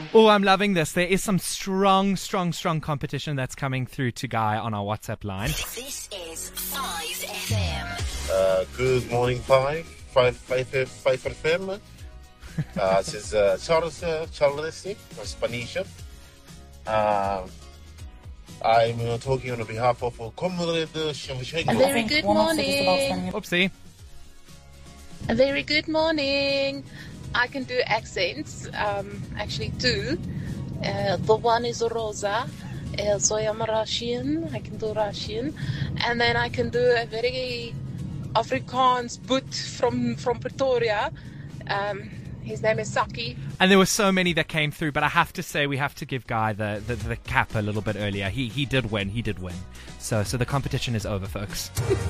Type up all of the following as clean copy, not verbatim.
Oh, I'm loving this. There is some strong competition that's coming through to Guy on our WhatsApp line. This is 5FM. Good morning, 5 FM. This is Charles Spanish. I'm talking on behalf of Comrade Shevchenko. A very good morning. Oopsie. A very good morning. I can do accents, actually two. The one is Rosa, so I'm Russian. I can do Russian. And then I can do a very Afrikaans boot from Pretoria. His name is Saki. And there were so many that came through, but I have to say we have to give Guy the cap a little bit earlier. He did win. So the competition is over, folks.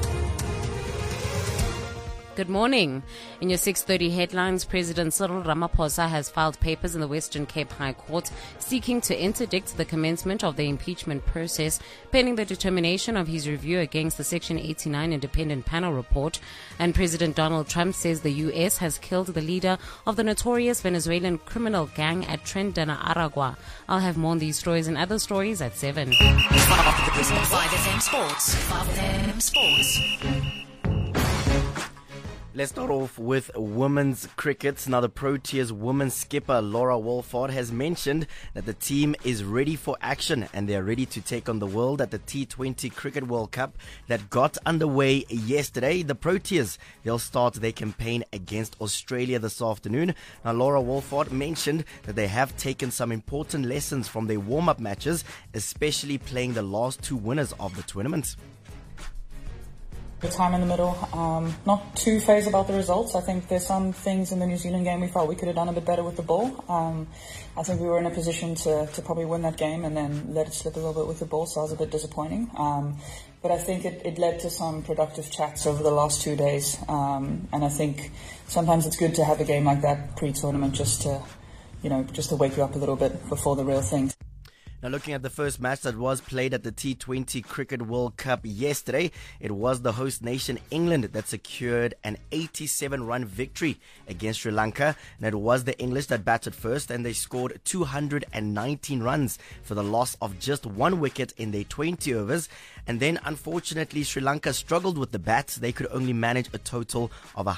Good morning. In your 6:30 headlines, President Cyril Ramaphosa has filed papers in the Western Cape High Court seeking to interdict the commencement of the impeachment process pending the determination of his review against the Section 89 independent panel report. And President Donald Trump says the U.S. has killed the leader of the notorious Venezuelan criminal gang at Tren de Aragua. I'll have more on these stories and other stories at 7. 5FM Sports. 5FM Sports. Let's start off with women's cricket. Now, the Proteas women's skipper Laura Wolford has mentioned that the team is ready for action and they are ready to take on the world at the T20 Cricket World Cup that got underway yesterday. The Proteas, they'll start their campaign against Australia this afternoon. Now, Laura Wolford mentioned that they have taken some important lessons from their warm-up matches, especially playing the last two winners of the tournament. The time in the middle, not too phased about the results. I think there's some things in the New Zealand game we felt we could have done a bit better with the ball. I think we were in a position to probably win that game and then let it slip a little bit with the ball, so that was a bit disappointing. But I think it led to some productive chats over the last 2 days. And I think sometimes it's good to have a game like that pre-tournament just to wake you up a little bit before the real thing. Now, looking at the first match that was played at the T20 Cricket World Cup yesterday, it was the host nation England that secured an 87-run victory against Sri Lanka. And it was the English that batted first, and they scored 219 runs for the loss of just one wicket in their 20 overs. And then, unfortunately, Sri Lanka struggled with the bat. They could only manage a total of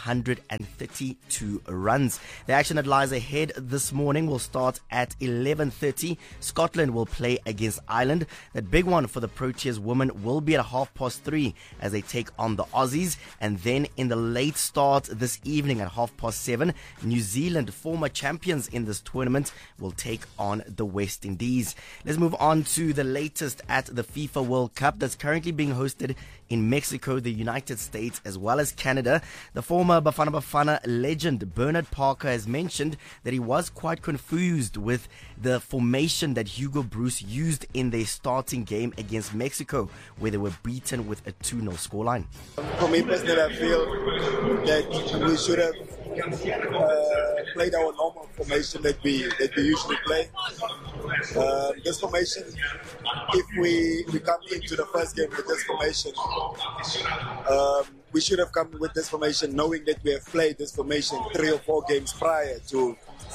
132 runs. The action that lies ahead this morning will start at 11:30. Scotland will play against Ireland. That big one for the Proteas women will be at 3:30 as they take on the Aussies. And then in the late start this evening at 7:30, New Zealand, former champions in this tournament, will take on the West Indies. Let's move on to the latest at the FIFA World Cup that's currently being hosted in Mexico, the United States, as well as Canada. The former Bafana Bafana legend Bernard Parker has mentioned that he was quite confused with the formation that Hugo Bruce used in their starting game against Mexico, where they were beaten with a 2-0 scoreline. For me personally, I feel that we should have played our normal formation that we usually play. This formation, if we come into the first game with this formation, we should have come with this formation knowing that we have played this formation 3 or 4 games prior to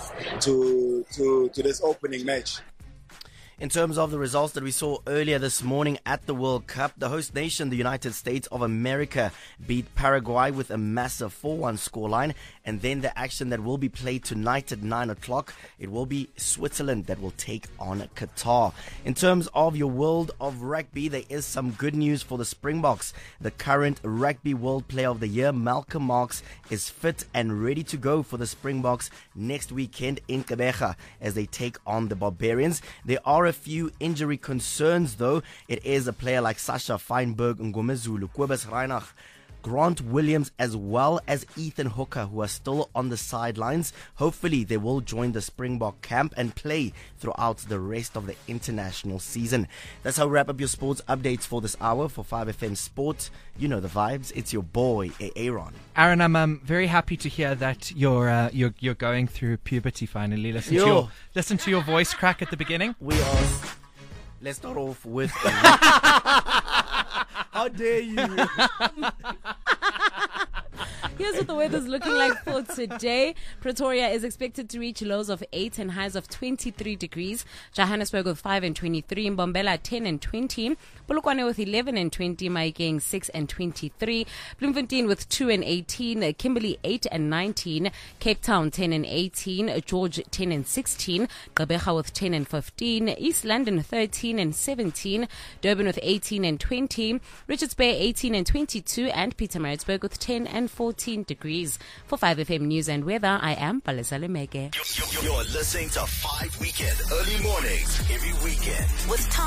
this opening match. In terms of the results that we saw earlier this morning at the World Cup, the host nation, the United States of America, beat Paraguay with a massive 4-1 scoreline. And then the action that will be played tonight at 9 o'clock, it will be Switzerland that will take on Qatar. In terms of your world of rugby, there is some good news for the Springboks. The current Rugby World Player of the Year, Malcolm Marx, is fit and ready to go for the Springboks next weekend in Gqeberha as they take on the Barbarians. There are a few injury concerns, though. It is a player like Sasha Feinberg, Ngomezulu, Kobus Reinach, Grant Williams, as well as Ethan Hooker, who are still on the sidelines. Hopefully they will join the Springbok camp and play throughout the rest of the international season. That's how we wrap up your sports updates for this hour. For 5FM Sport, you know the vibes. It's your boy Aaron. Aaron, I'm very happy to hear that you're going through puberty finally. Listen to your voice crack at the beginning. We are. Let's start off with. How dare you? Here's what the weather's looking like for today. Pretoria is expected to reach lows of 8 and highs of 23 degrees. Johannesburg with 5 and 23. Mbombela 10 and 20. Polokwane with 11 and 20. Mahikeng 6 and 23. Bloemfontein with 2 and 18. Kimberley 8 and 19. Cape Town 10 and 18. George 10 and 16. Gqeberha with 10 and 15. East London 13 and 17. Durban with 18 and 20. Richards Bay 18 and 22. And Pietermaritzburg with 10 and 14 degrees. For 5FM News and Weather, I am Palesa Lemeke. You're listening to 5 Weekend Early Mornings every weekend. With Tom